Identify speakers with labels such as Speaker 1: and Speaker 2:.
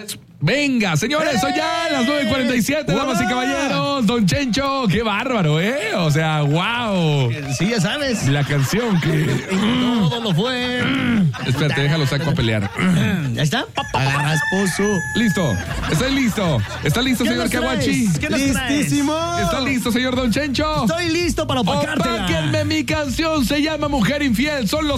Speaker 1: Venga, señores, son ya las 9:47, damas y caballeros. Don Chencho, qué bárbaro, ¿eh? O sea, wow.
Speaker 2: Sí, ya sabes.
Speaker 1: La canción que...
Speaker 2: Todo lo fue.
Speaker 1: Espérate, déjalo saco a pelear.
Speaker 2: ¿Ya está? Agarra esposo.
Speaker 1: Listo, estoy listo. ¿Está listo, señor Kawachi?
Speaker 2: ¿Qué nos traes?
Speaker 3: ¡Listísimo!
Speaker 1: ¿Está listo, señor Don Chencho?
Speaker 2: Estoy listo para opacártela.
Speaker 1: Opáquenme, mi canción se llama Mujer Infiel. Son los